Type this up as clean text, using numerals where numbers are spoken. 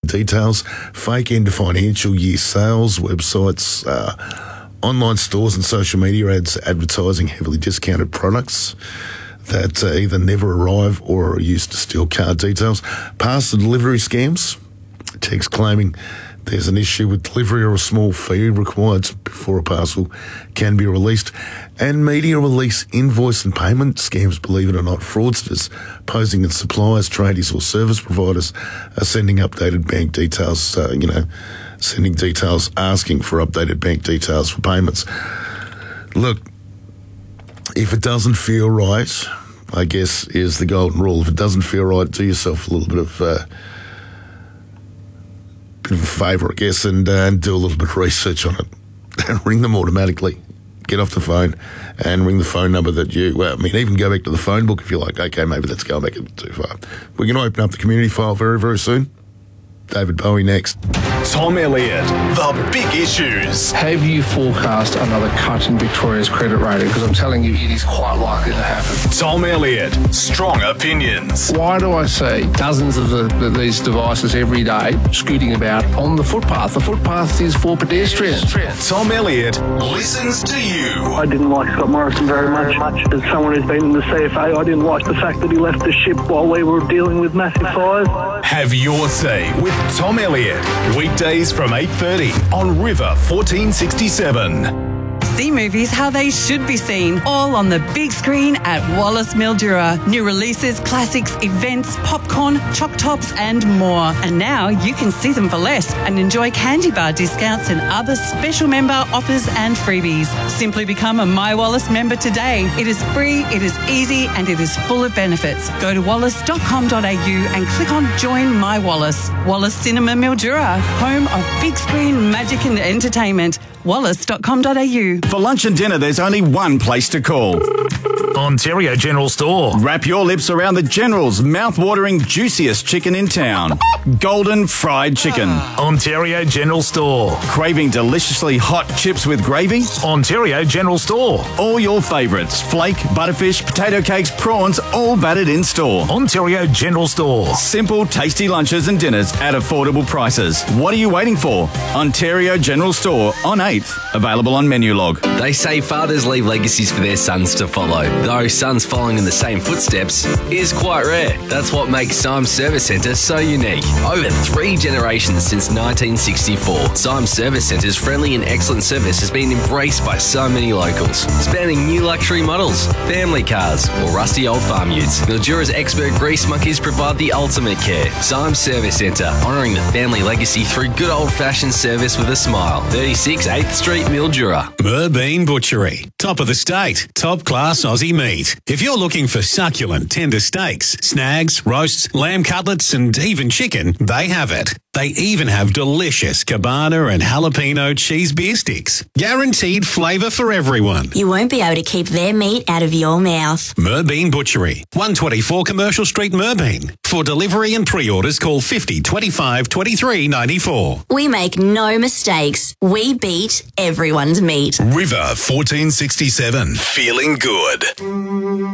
details, fake end of financial year sales, websites, online stores and social media ads advertising heavily discounted products that either never arrive or are used to steal card details, parcel delivery scams, texts claiming there's an issue with delivery or a small fee required before a parcel can be released, and media release invoice and payment scams, believe it or not, fraudsters posing as suppliers, tradies or service providers are sending updated bank details, sending details asking for updated bank details for payments. Look, if it doesn't feel right, I guess is the golden rule. If it doesn't feel right, do yourself a little bit of a favour, I guess, and do a little bit of research on it. Ring them automatically. Get off the phone and ring the phone number that even go back to the phone book if you're like, okay, maybe that's going back a bit too far. We're going to open up the community file very, very soon. David Bowie next. Tom Elliott, the big issues. Have you forecast another cut in Victoria's credit rating? Because I'm telling you, it is quite likely to happen. Tom Elliott, strong opinions. Why do I see dozens of these devices every day scooting about on the footpath? The footpath is for pedestrians. Tom Elliott listens to you. I didn't like Scott Morrison very much. As someone who's been in the CFA, I didn't like the fact that he left the ship while we were dealing with massive fires. Have your say with Tom Elliott. Weekdays from 8:30 on River 1467. See movies how they should be seen, all on the big screen at Wallace Mildura. New releases, classics, events, popcorn, choc tops and more. And now you can see them for less and enjoy candy bar discounts and other special member offers and freebies. Simply become a My Wallace member today. It is free, it is easy and it is full of benefits. Go to wallace.com.au and click on Join My Wallace. Wallace Cinema Mildura, home of big screen magic and entertainment. wallace.com.au. For lunch and dinner, there's only one place to call. Ontario General Store. Wrap your lips around the General's mouth-watering, juiciest chicken in town. Golden fried chicken. Ontario General Store. Craving deliciously hot chips with gravy? Ontario General Store. All your favourites. Flake, butterfish, potato cakes, prawns, all battered in store. Ontario General Store. Simple, tasty lunches and dinners at affordable prices. What are you waiting for? Ontario General Store on 8th. Available on Menulog. They say fathers leave legacies for their sons to follow, though sons following in the same footsteps is quite rare. That's what makes Symes Service Centre so unique. Over 3 generations since 1964, Symes Service Centre's friendly and excellent service has been embraced by so many locals, spanning new luxury models, family cars, or rusty old farm utes. Mildura's expert grease monkeys provide the ultimate care. Symes Service Centre, honouring the family legacy through good old-fashioned service with a smile. 36 8th Street, Mildura. Merbean Butchery. Top of the state. Top class Aussie meat. If you're looking for succulent, tender steaks, snags, roasts, lamb cutlets, and even chicken, they have it. They even have delicious cabana and jalapeno cheese beer sticks. Guaranteed flavour for everyone. You won't be able to keep their meat out of your mouth. Merbean Butchery, 124 Commercial Street, Merbean. For delivery and pre-orders, call 50 25 23 94. We make no mistakes. We beat everyone's meat. River 1467. Feeling good.